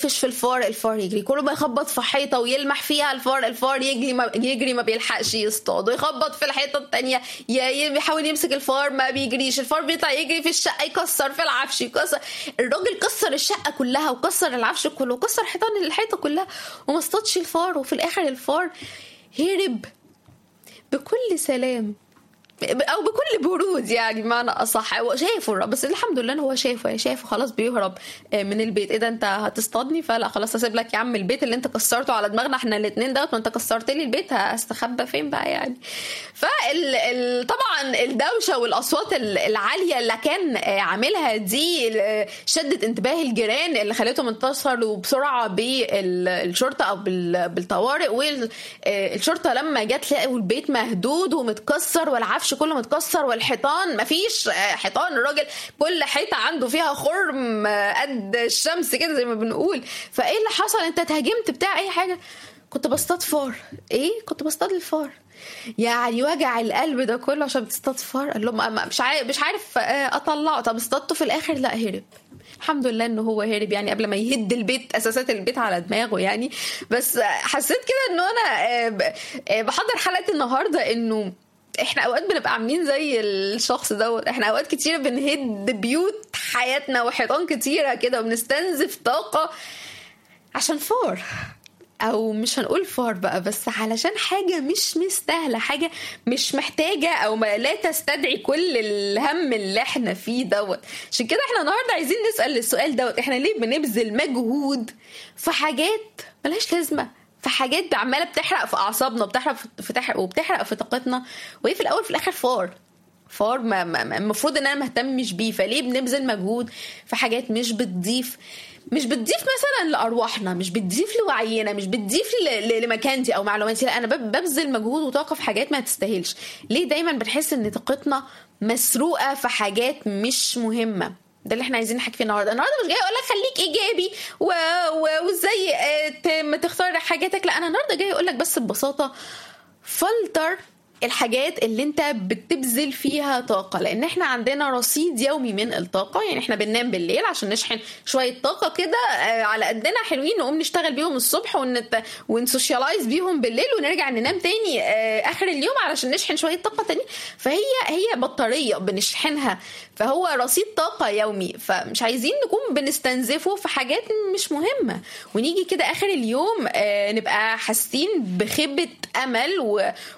يقفش في الفار يجري، كل ما يخبط في حيطة ويلمح فيها الفار يجري ما بيلحقش يصطاد، ويخبط في الحيطة التانية يحاول يمسك الفار ما بيجريش، الفار بيطلع يجري في الشقة يكسر في العفش يكسر. الراجل كسر الشقة كلها وكسر العفش كله وكسر الحيطة كلها وما اصطادش الفار، وفي الآخر الفار هرب بكل سلام او بكل برود، يعني معنى اصح. هو شايفه بس الحمد لله ان هو شايفه خلاص بيهرب من البيت. ايه ده انت هتصطادني؟ فلا خلاص هسيب لك يا عم البيت اللي انت كسرته على دماغنا احنا الاثنين دوت، ما انت كسرت لي البيت هستخبى فين بقى يعني. طبعا الدوشه والاصوات العاليه اللي كان عاملها دي شدت انتباه الجيران اللي خلتهم اتصلوا بسرعه بالشرطه او بالطوارئ، والشرطه لما جت لقوا البيت مهدود ومتكسر والعفش كله متكسر والحيطان مفيش حيطان، الراجل كل حيطه عنده فيها خرم قد الشمس كده زي ما بنقول. فايه اللي حصل؟ انت اتهاجمت بتاع اي حاجه؟ كنت بصطاد فار. ايه؟ كنت بصطاد الفار. يعني وجع القلب ده كله عشان بتصطاد فار؟ قال لهم مش عارف اطلعه. طب اصطادته في الاخر؟ لا هرب. الحمد لله انه هو هرب يعني قبل ما يهد البيت، اساسات البيت على دماغه يعني. بس حسيت كده انه انا بحضر حلقه النهارده انه احنا اوقات بنبقى عاملين زي الشخص دوت. احنا اوقات كتير بنهد بيوت حياتنا وحيطان كتيره كده وبنستنزف طاقه عشان فار، او مش هنقول فار بقى، بس علشان حاجة مش مستاهلة، حاجة مش محتاجة او ما لا تستدعي كل الهم اللي احنا فيه دوت. عشان كده احنا النهاردة عايزين نسأل السؤال دوت: احنا ليه بنبذل مجهود في حاجات ملهاش لازمة، في حاجات عمالة بتحرق في اعصابنا وبتحرق في طاقتنا، وهي في الاول في الاخر فار المفروض ان انا مهتمش بيه. فليه بنبذل مجهود في حاجات مش بتضيف مثلا لأرواحنا، مش بتضيف لوعينا، مش بتضيف لمكانتي أو معلوماتي؟ لا، أنا ببذل مجهود وطاقة في حاجات ما تستاهلش. ليه دايما بنحس ان طاقتنا مسروقة في حاجات مش مهمة؟ ده اللي احنا عايزين نحكي فيه النهارده مش جاي اقول لك خليك ايجابي وازاي ما تختار حاجاتك. لا، انا النهارده جاي اقول لك بس ببساطة فلتر الحاجات اللي انت بتبذل فيها طاقة، لان احنا عندنا رصيد يومي من الطاقة. يعني احنا بننام بالليل عشان نشحن شوية طاقة كده على قدنا حلوين، نقوم نشتغل بيهم الصبح ونسوشيالايز بيهم بالليل، ونرجع ننام تاني اخر اليوم علشان نشحن شوية طاقة تاني. فهي بطارية بنشحنها، فهو رصيد طاقة يومي. فمش عايزين نكون بنستنزفه في حاجات مش مهمة، ونيجي كده اخر اليوم نبقى حاسين بخيبة امل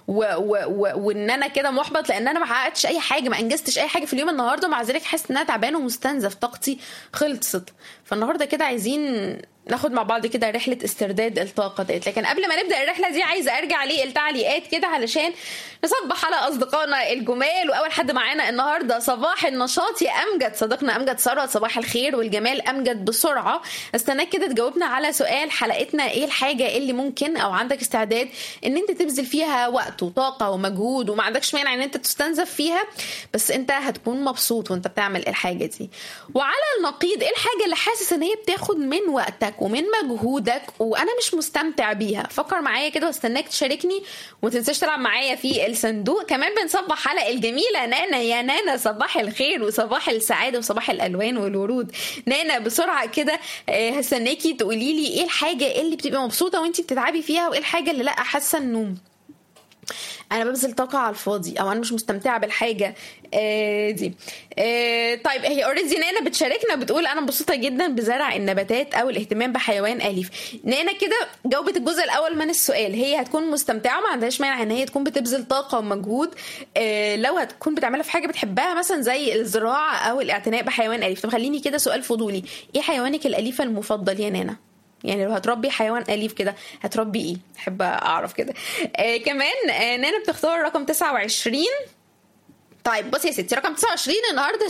وان انا كده محبط لان انا ما حققتش اي حاجه، ما انجزتش اي حاجه في اليوم النهارده، ومع ذلك حاسس ان انا تعبان ومستنزف، طاقتي خلصت. فالنهارده كده عايزين ناخد مع بعض كده رحله استرداد الطاقه ديت. لكن قبل ما نبدا الرحله دي عايزه ارجع للتعليقات كده علشان نصبح على اصدقائنا الجمال. واول حد معانا النهارده صباح النشاط يا امجد، صديقنا امجد ثروت، صباح الخير والجمال امجد بسرعه. استناك كده تجاوبنا على سؤال حلقتنا: ايه الحاجه اللي ممكن او عندك استعداد ان انت تبذل فيها وقت وطاقه ومجهود وما عندكش مانع ان انت تستنزف فيها، بس انت هتكون مبسوط وانت بتعمل الحاجه دي؟ وعلى النقيض، ايه الحاجه اللي حاسس ان هي بتاخد من وقتك ومن مجهودك وانا مش مستمتع بيها؟ فكر معايا كده واستناك تشاركني، وما تنساش تلعب معايا في الصندوق. كمان بنصبح على الجميله نانا. يا نانا صباح الخير وصباح السعاده وصباح الالوان والورود. نانا بسرعه كده هستناكي تقولي لي ايه الحاجه اللي بتبقي مبسوطه وانتي بتتعبي فيها، وايه الحاجه اللي لا حاسه انه انا ببذل طاقه على الفاضي او انا مش مستمتعه بالحاجه دي. طيب، هي اوريدي نانا بتشاركنا بتقول انا مبسوطه جدا بزرع النباتات او الاهتمام بحيوان اليف. نانا كده جاوبت الجزء الاول من السؤال، هي هتكون مستمتعه وما عندهاش مانع ان هي تكون بتبذل طاقه ومجهود لو هتكون بتعملها في حاجه بتحبها مثلا زي الزراعه او الاعتناء بحيوان اليف. طب خليني كده سؤال فضولي: ايه حيوانك الاليف المفضل يا نانا؟ يعني لو هتربي حيوان أليف كده هتربي ايه؟ احب اعرف كده. كمان نانا بتختار رقم 29. طيب بصي يا ستي، رقم 29 النهارده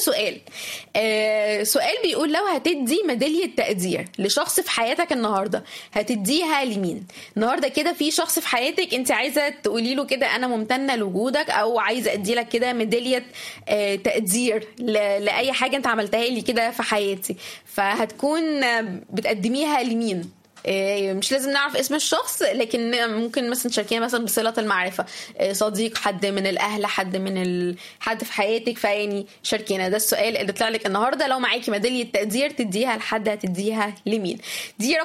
سؤال بيقول: لو هتدي ميدالية تقدير لشخص في حياتك النهارده هتديها لمين؟ النهارده كده في شخص في حياتك انت عايزه تقولي له كده انا ممتنه لوجودك، او عايزه ادي لك كده ميدالية تقدير لاي حاجه انت عملتها لي كده في حياتي، فهتكون بتقدميها لمين؟ مش لازم نعرف اسم الشخص، لكن ممكن مثلا تشاركينا مثلا بصلة المعرفة، صديق، حد من الأهل، حد في حياتك، فيعني شاركينا. ده السؤال اللي طلع لك النهاردة: لو معاكي ميدالية تقدير تديها لحد هتديها لمين؟ دي